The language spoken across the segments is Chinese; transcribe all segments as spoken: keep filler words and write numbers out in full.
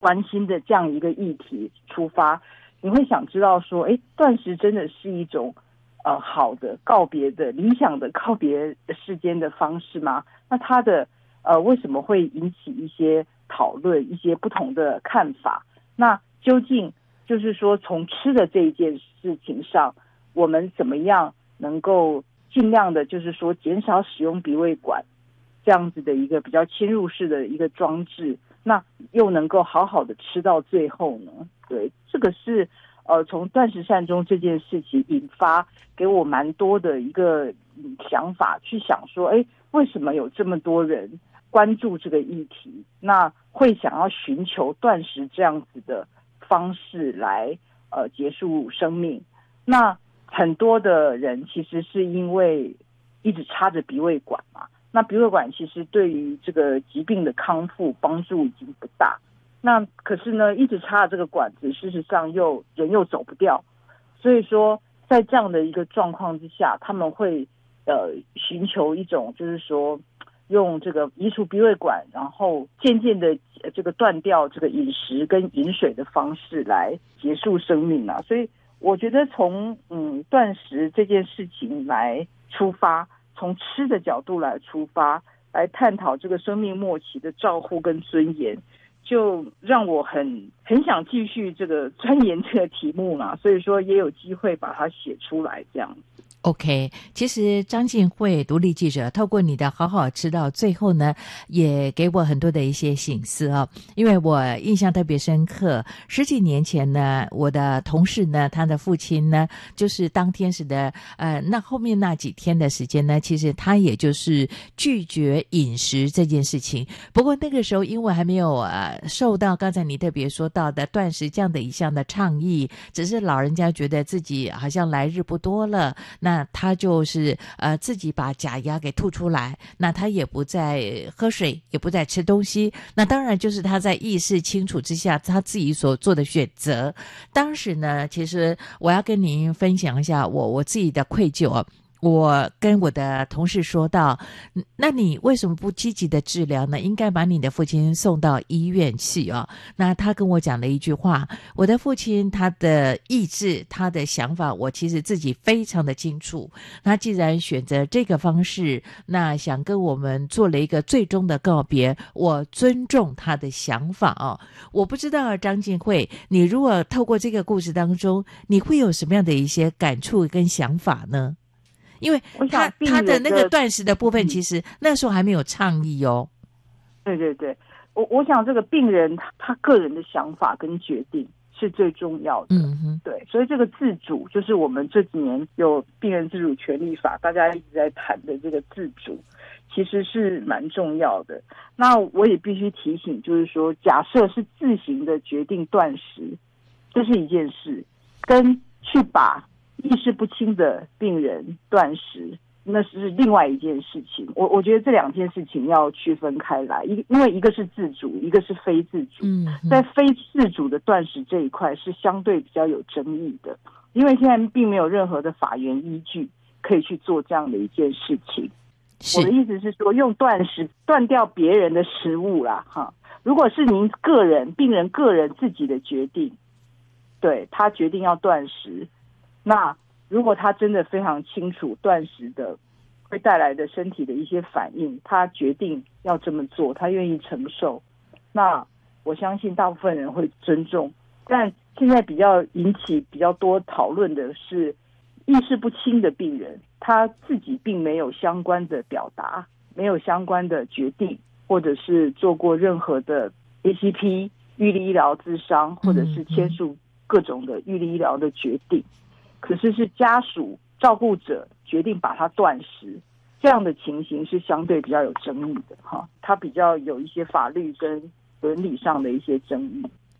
关心的这样一个议题出发，你会想知道说，哎，断食真的是一种呃好的告别的理想的告别世间的方式吗？那它的呃为什么会引起一些讨论，一些不同的看法？那究竟就是说从吃的这一件事情上，我们怎么样能够尽量的就是说减少使用鼻胃管这样子的一个比较侵入式的一个装置，那又能够好好的吃到最后呢？对，这个是呃从断食善终这件事情引发给我蛮多的一个、嗯、想法，去想说，哎，为什么有这么多人关注这个议题？那会想要寻求断食这样子的方式来呃结束生命？那很多的人其实是因为一直插着鼻胃管嘛，那鼻胃管其实对于这个疾病的康复帮助已经不大。那可是呢，一直插着这个管子，事实上又人又走不掉，所以说在这样的一个状况之下，他们会呃寻求一种就是说用这个移除鼻胃管，然后渐渐的这个断掉这个饮食跟饮水的方式来结束生命啊。所以我觉得从嗯断食这件事情来出发，从吃的角度来出发，来探讨这个生命末期的照护跟尊严，就让我很很想继续这个钻研这个题目嘛，所以说也有机会把它写出来这样子。 OK， 其实张晋慧独立记者透过你的好好吃到最后呢，也给我很多的一些省思啊、哦。因为我印象特别深刻，十几年前呢，我的同事呢，他的父亲呢，就是当天时的呃，那后面那几天的时间呢，其实他也就是拒绝饮食这件事情。不过那个时候因为还没有呃受到刚才你特别说到的断食这样的一项的倡议，只是老人家觉得自己好像来日不多了，那那他就是呃自己把假牙给吐出来，那他也不再喝水，也不再吃东西，那当然就是他在意识清楚之下他自己所做的选择。当时呢，其实我要跟您分享一下我我自己的愧疚啊。我跟我的同事说到，那你为什么不积极的治疗呢？应该把你的父亲送到医院去啊。那他跟我讲了一句话，我的父亲他的意志，他的想法，我其实自己非常的清楚。他既然选择这个方式，那想跟我们做了一个最终的告别，我尊重他的想法啊。我不知道张晋慧，你如果透过这个故事当中，你会有什么样的一些感触跟想法呢？因为他他的那个断食的部分，其实那时候还没有倡议哦。 对对对，我我想这个病人他他个人的想法跟决定是最重要的。 嗯哼， 对，所以这个自主就是我们这几年有病人自主权利法，大家一直在谈的这个自主，其实是蛮重要的。那我也必须提醒，就是说，假设是自行的决定断食，这是一件事，跟去把意识不清的病人断食，那是另外一件事情。我我觉得这两件事情要区分开来，一因为一个是自主，一个是非自主。 嗯， 在非自主的断食这一块是相对比较有争议的，因为现在并没有任何的法源依据可以去做这样的一件事情。我的意思是说，用断食断掉别人的食物啦，哈。如果是您个人病人个人自己的决定，对他决定要断食。那如果他真的非常清楚断食的会带来的身体的一些反应，他决定要这么做，他愿意承受，那我相信大部分人会尊重。但现在比较引起比较多讨论的是意识不清的病人，他自己并没有相关的表达，没有相关的决定，或者是做过任何的 A C P 预立医疗咨商，或者是签署各种的预立医疗的决定，可是是家属照顾者决定把它断食，这样的情形是相对比较有争议的哈，它比较有一些法律跟伦理上的一些争议。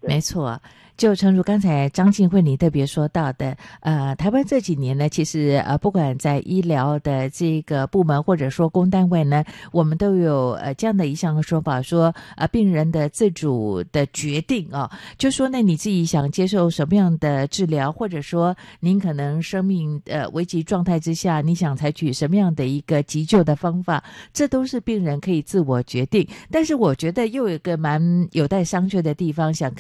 没错。就诚如刚才张静慧你特别说到的，呃，台湾这几年呢，其实呃，不管在医疗的这个部门或者说公单位呢，我们都有呃这样的一项说法，说呃病人的自主的决定啊、哦，就说呢你自己想接受什么样的治疗，或者说您可能生命呃危急状态之下，你想采取什么样的一个急救的方法，这都是病人可以自我决定。但是我觉得又有一个蛮有待商榷的地方，想